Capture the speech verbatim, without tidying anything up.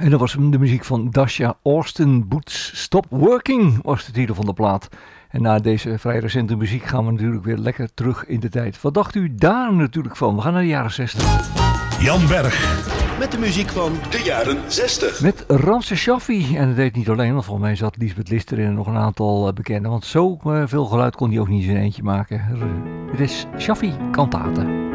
En dat was de muziek van Dasha Austin. Boots Stop Working was de titel van de plaat. En na deze vrij recente muziek gaan we natuurlijk weer lekker terug in de tijd. Wat dacht u daar natuurlijk van? We gaan naar de jaren zestig. Jan Berg. Met de muziek van de jaren zestig. Met Ramse Shaffi. En dat deed niet alleen, want volgens mij zat Lisbeth Lister in en nog een aantal uh, bekenden. Want zo uh, veel geluid kon hij ook niet in zijn eentje maken. Dit is Shaffi Kantate.